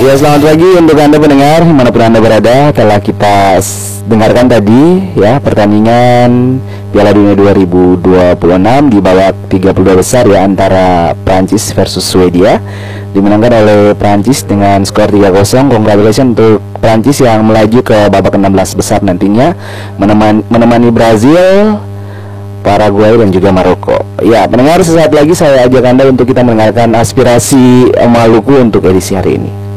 Ya, selamat pagi untuk Anda pendengar dimanapun Anda berada. Telah kita dengarkan tadi ya pertandingan Piala Dunia 2026 di babak 32 besar ya antara Prancis versus Swedia, dimenangkan oleh Prancis dengan skor 3-0. Congratulations untuk Prancis yang melaju ke babak 16 besar nantinya menemani Brazil, Paraguay dan juga Maroko. Ya, pendengar, sesaat lagi saya ajak Anda untuk kita mendengarkan aspirasi Maluku untuk edisi hari ini.